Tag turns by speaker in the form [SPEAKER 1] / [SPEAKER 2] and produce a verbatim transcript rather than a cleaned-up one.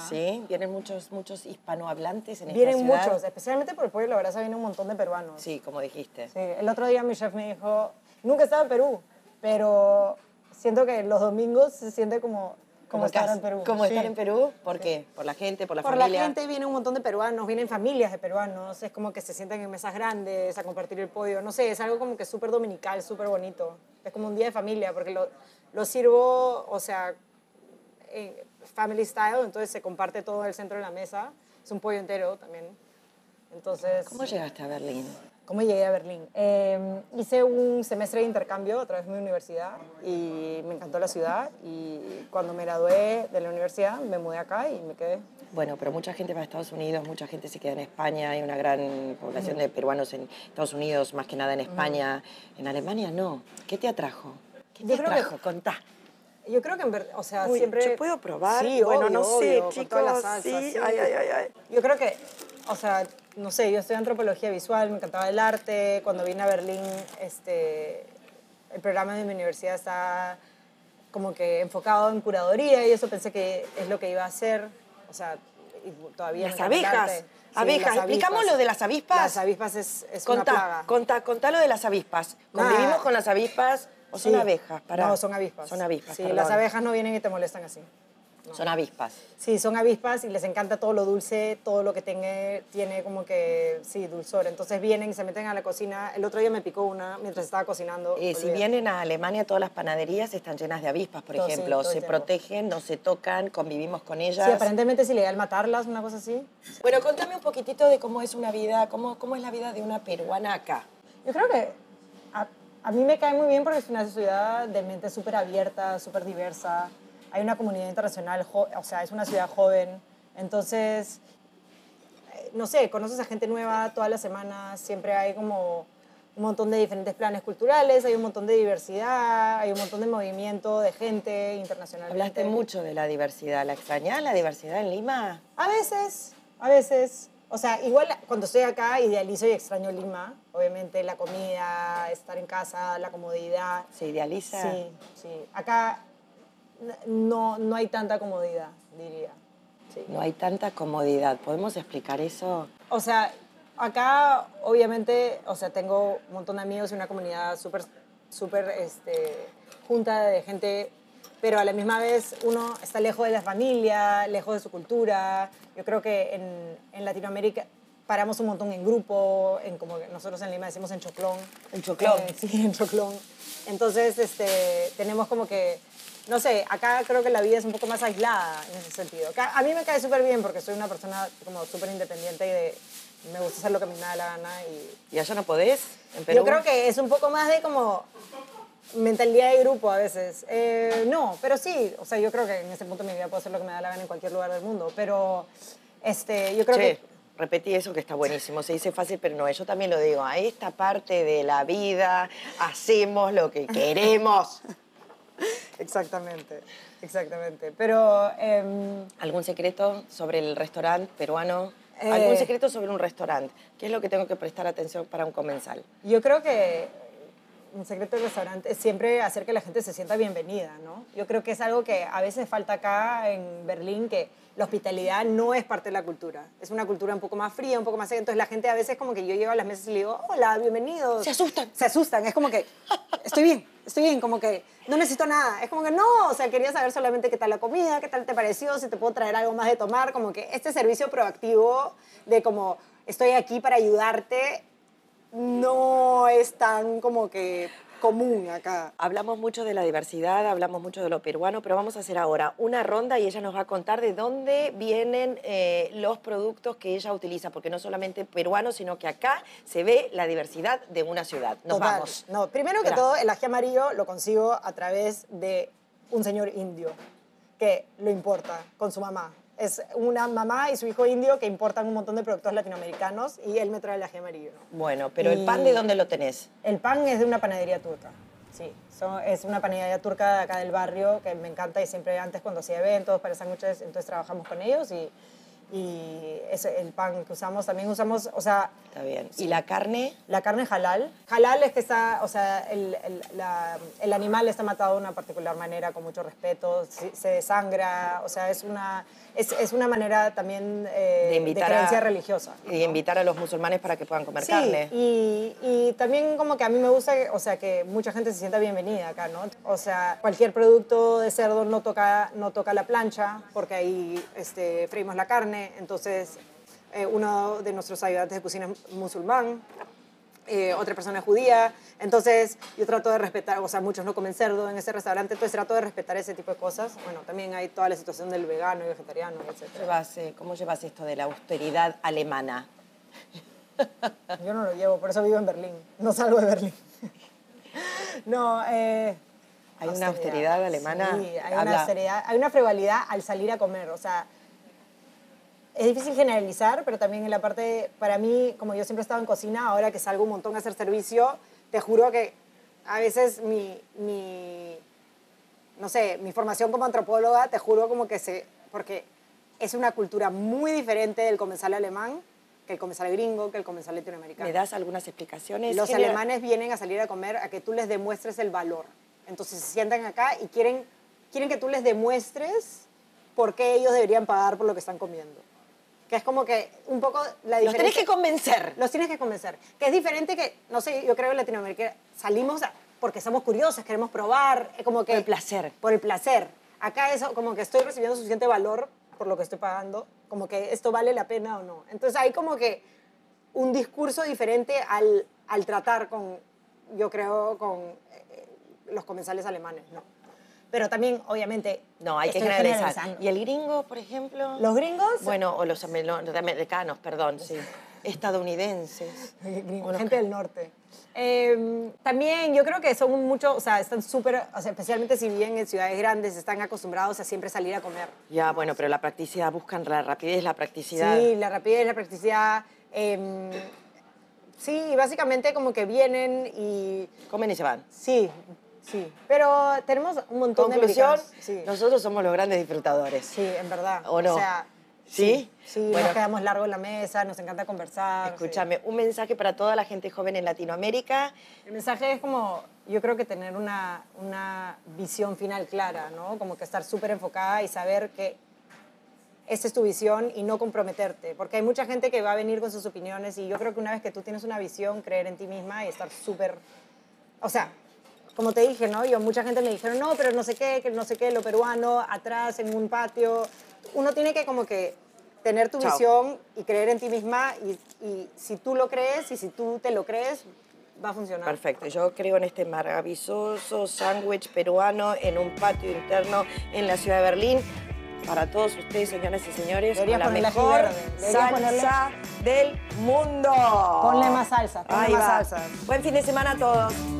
[SPEAKER 1] Sí, vienen muchos, muchos hispanohablantes en
[SPEAKER 2] Vienen
[SPEAKER 1] esta ciudad.
[SPEAKER 2] muchos, especialmente por el pollo a la brasa viene un montón de peruanos.
[SPEAKER 1] Sí, como dijiste.
[SPEAKER 2] Sí, el otro día mi chef me dijo, nunca he estado en Perú, pero siento que los domingos se siente como, como estar
[SPEAKER 1] casa,
[SPEAKER 2] en Perú.
[SPEAKER 1] ¿Cómo
[SPEAKER 2] Sí.
[SPEAKER 1] estar en Perú? ¿Por
[SPEAKER 2] Sí.
[SPEAKER 1] qué? ¿Por la gente, por la
[SPEAKER 2] por
[SPEAKER 1] familia?
[SPEAKER 2] la gente viene un montón de peruanos, vienen familias de peruanos, es como que se sientan en mesas grandes a compartir el pollo, no sé, es algo como que súper dominical, súper bonito. Es como un día de familia, porque lo, lo sirvo, o sea, en family style, entonces se comparte todo el centro de la mesa, es un pollo entero también. Entonces,
[SPEAKER 1] ¿Cómo llegaste a Berlín?
[SPEAKER 2] ¿cómo llegué a Berlín? Eh, hice un semestre de intercambio a través de mi universidad y me encantó la ciudad y cuando me gradué de la universidad me mudé acá y me quedé.
[SPEAKER 1] Bueno, pero mucha gente va a Estados Unidos, mucha gente se queda en España, hay una gran población mm. de peruanos en Estados Unidos, más que nada en España. Mm. En Alemania no. ¿Qué te atrajo? ¿Qué te
[SPEAKER 2] Yo creo
[SPEAKER 1] atrajo?
[SPEAKER 2] Que,
[SPEAKER 1] Contá.
[SPEAKER 2] Yo creo que, en ver, o sea,
[SPEAKER 1] Uy,
[SPEAKER 2] siempre...
[SPEAKER 1] ¿yo puedo probar?
[SPEAKER 2] Sí,
[SPEAKER 1] bueno,
[SPEAKER 2] obvio,
[SPEAKER 1] no sé,
[SPEAKER 2] obvio,
[SPEAKER 1] chicos,
[SPEAKER 2] con toda la salsa,
[SPEAKER 1] sí.
[SPEAKER 2] sí.
[SPEAKER 1] Ay, ay, ay, ay.
[SPEAKER 2] Yo creo que, o sea, no sé, yo estudié antropología visual, me encantaba el arte. Cuando vine a Berlín, este, el programa de mi universidad está como que enfocado en curaduría y eso pensé que es lo que iba a hacer. O sea, y todavía
[SPEAKER 1] las
[SPEAKER 2] me
[SPEAKER 1] abejas,
[SPEAKER 2] el arte.
[SPEAKER 1] abejas.
[SPEAKER 2] Sí,
[SPEAKER 1] Explicamos lo de las avispas.
[SPEAKER 2] Las avispas es, es
[SPEAKER 1] contá,
[SPEAKER 2] una plaga.
[SPEAKER 1] Contá, contá lo de las avispas. ¿Convivimos
[SPEAKER 2] Nah.
[SPEAKER 1] con las avispas o son
[SPEAKER 2] Sí.
[SPEAKER 1] abejas? Pará.
[SPEAKER 2] No, son avispas.
[SPEAKER 1] Son avispas,
[SPEAKER 2] Sí,
[SPEAKER 1] perdón.
[SPEAKER 2] las abejas no vienen y te molestan así. No.
[SPEAKER 1] Son avispas.
[SPEAKER 2] Sí, son avispas y les encanta todo lo dulce, todo lo que tenga, tiene como que, sí, dulzor. Entonces vienen y se meten a la cocina. El otro día me picó una mientras estaba cocinando.
[SPEAKER 1] Eh, si vienen a Alemania, todas las panaderías están llenas de avispas, por
[SPEAKER 2] todo,
[SPEAKER 1] ejemplo.
[SPEAKER 2] sí,
[SPEAKER 1] se protegen, no se tocan, convivimos con ellas.
[SPEAKER 2] Sí, aparentemente es ilegal matarlas, una cosa así.
[SPEAKER 1] Bueno, contame un poquitito de cómo es una vida, cómo, cómo es la vida de una peruana acá.
[SPEAKER 2] Yo creo que a, a mí me cae muy bien porque es una ciudad de mente súper abierta, súper diversa. Hay una comunidad internacional, o sea, es una ciudad joven. Entonces, no sé, conoces a gente nueva todas las semanas, siempre hay como un montón de diferentes planes culturales, hay un montón de diversidad, hay un montón de movimiento de gente internacionalmente.
[SPEAKER 1] Hablaste mucho de la diversidad. ¿La extrañás, la diversidad en Lima?
[SPEAKER 2] A veces, a veces. O sea, igual cuando estoy acá idealizo y extraño Lima. Obviamente la comida, estar en casa, la comodidad.
[SPEAKER 1] ¿Se idealiza?
[SPEAKER 2] Sí, sí. Acá no, no hay tanta comodidad, diría. Sí.
[SPEAKER 1] No hay tanta comodidad. ¿Podemos explicar eso?
[SPEAKER 2] O sea, acá obviamente, o sea, tengo un montón de amigos y una comunidad súper, súper este, junta de gente, pero a la misma vez uno está lejos de la familia, lejos de su cultura. Yo creo que en, en Latinoamérica paramos un montón en grupo, en como que nosotros en Lima decimos en choclón.
[SPEAKER 1] En choclón.
[SPEAKER 2] Eh, sí, en choclón. Entonces, este, tenemos como que, no sé, acá creo que la vida es un poco más aislada en ese sentido. Acá, a mí me cae súper bien porque soy una persona como súper independiente y de, me gusta hacer lo que a mí me da la gana. Y,
[SPEAKER 1] ¿Y allá no podés? ¿En Perú?
[SPEAKER 2] Yo creo que es un poco más de como mentalidad de grupo a veces. Eh, no, pero sí, o sea, yo creo que en este punto de mi vida puedo hacer lo que me da la gana en cualquier lugar del mundo, pero este, yo creo
[SPEAKER 1] che,
[SPEAKER 2] que...
[SPEAKER 1] repetí eso que está buenísimo, se dice fácil, pero no, yo también lo digo, a esta parte de la vida hacemos lo que queremos.
[SPEAKER 2] Exactamente, exactamente, pero... Eh,
[SPEAKER 1] ¿Algún secreto sobre el restaurante peruano?
[SPEAKER 2] Eh,
[SPEAKER 1] ¿Algún secreto sobre un restaurante? ¿Qué es lo que tengo que prestar atención para un comensal?
[SPEAKER 2] Yo creo que un secreto del restaurante es siempre hacer que la gente se sienta bienvenida, ¿no? Yo creo que es algo que a veces falta acá en Berlín, que la hospitalidad no es parte de la cultura. Es una cultura un poco más fría, un poco más seria. Entonces la gente a veces como que yo llego a las mesas y le digo, hola, bienvenidos.
[SPEAKER 1] Se asustan.
[SPEAKER 2] Se asustan. Es como que, estoy bien, estoy bien, como que no necesito nada. Es como que no, o sea, quería saber solamente qué tal la comida, qué tal te pareció, si te puedo traer algo más de tomar. Como que este servicio proactivo de como estoy aquí para ayudarte no es tan como que común acá.
[SPEAKER 1] Hablamos mucho de la diversidad, hablamos mucho de lo peruano, pero vamos a hacer ahora una ronda y ella nos va a contar de dónde vienen eh, los productos que ella utiliza, porque no solamente peruano, sino que acá se ve la diversidad de una ciudad. Nos
[SPEAKER 2] Total.
[SPEAKER 1] vamos.
[SPEAKER 2] No, primero que
[SPEAKER 1] Espera.
[SPEAKER 2] todo, el ají amarillo lo consigo a través de un señor indio que lo importa con su mamá. Es una mamá y su hijo indio que importan un montón de productos latinoamericanos y él me trae el ají amarillo.
[SPEAKER 1] Bueno, pero
[SPEAKER 2] Y
[SPEAKER 1] el pan, ¿de dónde lo tenés?
[SPEAKER 2] El pan es de una panadería turca, sí. Son, es una panadería turca de acá del barrio que me encanta y siempre antes cuando hacía eventos para sándwiches, entonces trabajamos con ellos y, y es el pan que usamos. También usamos, o sea...
[SPEAKER 1] Está bien.
[SPEAKER 2] Sí.
[SPEAKER 1] ¿Y la carne?
[SPEAKER 2] La carne halal. Halal es que está, o sea, el, el, la, el animal está matado de una particular manera, con mucho respeto, se, se desangra, o sea, es una, es, es una manera también eh,
[SPEAKER 1] de, invitar
[SPEAKER 2] de creencia
[SPEAKER 1] a,
[SPEAKER 2] religiosa.
[SPEAKER 1] Y
[SPEAKER 2] ¿no?
[SPEAKER 1] invitar a los musulmanes para que puedan comer
[SPEAKER 2] Sí,
[SPEAKER 1] carne.
[SPEAKER 2] Y, y también como que a mí me gusta, que, o sea, que mucha gente se sienta bienvenida acá, ¿no? O sea, cualquier producto de cerdo no toca, no toca la plancha, porque ahí este, freímos la carne, entonces... Eh, uno de nuestros ayudantes de cocina es musulmán, eh, otra persona es judía, entonces yo trato de respetar, o sea, muchos no comen cerdo en ese restaurante, entonces trato de respetar ese tipo de cosas. Bueno, también hay toda la situación del vegano y vegetariano, etcétera.
[SPEAKER 1] ¿Llevas, eh, ¿Cómo llevas esto de la austeridad alemana?
[SPEAKER 2] Yo no lo llevo, por eso vivo en Berlín, no salgo de Berlín. No, eh...
[SPEAKER 1] Hay una austeridad alemana.
[SPEAKER 2] Sí, hay
[SPEAKER 1] Habla...
[SPEAKER 2] una austeridad, hay una frivolidad al salir a comer, o sea... Es difícil generalizar, pero también en la parte, para mí, como yo siempre he estado en cocina, ahora que salgo un montón a hacer servicio, te juro que a veces mi, mi, no sé, mi formación como antropóloga, te juro como que se, porque es una cultura muy diferente del comensal alemán, que el comensal gringo, que el comensal latinoamericano.
[SPEAKER 1] ¿Me das algunas explicaciones?
[SPEAKER 2] Los
[SPEAKER 1] General...
[SPEAKER 2] alemanes vienen a salir a comer a que tú les demuestres el valor. Entonces se sientan acá y quieren, quieren que tú les demuestres por qué ellos deberían pagar por lo que están comiendo. Que es como que un poco la diferencia...
[SPEAKER 1] Los tienes que convencer.
[SPEAKER 2] Los tienes que convencer. Que es diferente que, no sé, yo creo que en Latinoamérica salimos a, porque somos curiosos, queremos probar, es como que...
[SPEAKER 1] Por el placer.
[SPEAKER 2] Por el placer. Acá eso, como que estoy recibiendo suficiente valor por lo que estoy pagando, como que esto vale la pena o no. Entonces hay como que un discurso diferente al, al tratar con, yo creo, con eh, los comensales alemanes, ¿no? Pero también, obviamente...
[SPEAKER 1] No, hay que generalizar. ¿Y el gringo, por ejemplo?
[SPEAKER 2] ¿Los gringos?
[SPEAKER 1] Bueno, o los americanos, perdón, sí. Estadounidenses.
[SPEAKER 2] Gente del norte. Eh, también yo creo que son mucho, o sea, están súper, o sea, especialmente si viven en ciudades grandes, están acostumbrados a siempre salir a comer.
[SPEAKER 1] Ya, bueno, pero la practicidad, buscan la rapidez, la practicidad.
[SPEAKER 2] Sí, la rapidez, la practicidad. Eh, sí, básicamente como que vienen y...
[SPEAKER 1] Comen y se van.
[SPEAKER 2] Sí. Sí, pero tenemos un montón
[SPEAKER 1] Conclusión,
[SPEAKER 2] de americanos. Sí.
[SPEAKER 1] Nosotros somos los grandes disfrutadores.
[SPEAKER 2] Sí, en verdad.
[SPEAKER 1] ¿O no?
[SPEAKER 2] O sea,
[SPEAKER 1] ¿sí?
[SPEAKER 2] Sí, sí
[SPEAKER 1] bueno,
[SPEAKER 2] nos quedamos largo en la mesa, nos encanta conversar.
[SPEAKER 1] Escúchame,
[SPEAKER 2] sí.
[SPEAKER 1] un mensaje para toda la gente joven en Latinoamérica.
[SPEAKER 2] El mensaje es como, yo creo que tener una, una visión final clara, ¿no? Como que estar súper enfocada y saber que esa es tu visión y no comprometerte. Porque hay mucha gente que va a venir con sus opiniones y yo creo que una vez que tú tienes una visión, creer en ti misma y estar súper... O sea... Como te dije, ¿no? Yo, mucha gente me dijeron, no, pero no sé qué, que no sé qué, lo peruano, atrás, en un patio. Uno tiene que como que tener tu
[SPEAKER 1] Chao.
[SPEAKER 2] visión y creer en ti misma y, y si tú lo crees y si tú te lo crees, va a funcionar.
[SPEAKER 1] Perfecto. Yo creo en este maravilloso sándwich peruano en un patio interno en la ciudad de Berlín. Para todos ustedes, señoras y señores, con la mejor salsa ponerle... del mundo.
[SPEAKER 2] Ponle más salsa, ponle
[SPEAKER 1] Ahí
[SPEAKER 2] más
[SPEAKER 1] va.
[SPEAKER 2] salsa.
[SPEAKER 1] Buen fin de semana a todos.